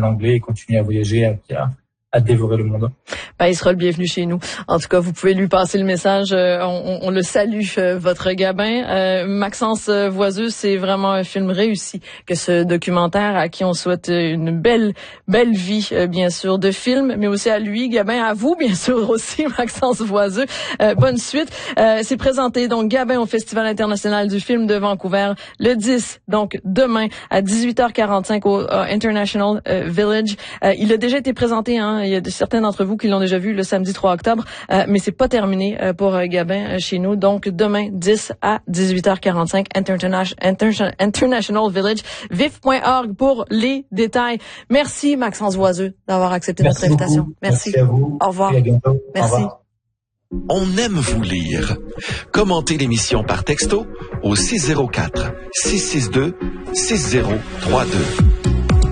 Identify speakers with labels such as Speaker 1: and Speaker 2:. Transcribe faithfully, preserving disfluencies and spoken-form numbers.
Speaker 1: l'anglais et continuer à voyager, à, à à dévorer le monde.
Speaker 2: Ben, il sera le bienvenu chez nous. En tout cas, vous pouvez lui passer le message. Euh, on, on le salue, euh, votre Gabin. Euh, Maxence Voiseux, c'est vraiment un film réussi que ce documentaire, à qui on souhaite une belle, belle vie, euh, bien sûr, de film, mais aussi à lui, Gabin, à vous, bien sûr, aussi, Maxence Voiseux. Euh, bonne suite. Euh, c'est présenté, donc, Gabin au Festival international du film de Vancouver, le dix, donc, demain, à dix-huit heures quarante-cinq au uh, International uh, Village. Euh, il a déjà été présenté, hein. Il y a de, certains d'entre vous qui l'ont déjà vu le samedi trois octobre, euh, mais c'est pas terminé euh, pour euh, Gabin euh, chez nous. Donc, demain, dix à dix-huit heures quarante-cinq, Interna- Inter- International Village, vif point org pour les détails. Merci, Maxence Voiseux, d'avoir accepté
Speaker 1: Merci
Speaker 2: notre invitation.
Speaker 1: beaucoup.
Speaker 2: Merci.
Speaker 1: Merci à vous.
Speaker 2: Au revoir.
Speaker 1: Et à bientôt.
Speaker 2: Merci.
Speaker 1: Au revoir.
Speaker 3: On aime vous lire. Commentez l'émission par texto au six zéro quatre, six six deux, six zéro trois deux.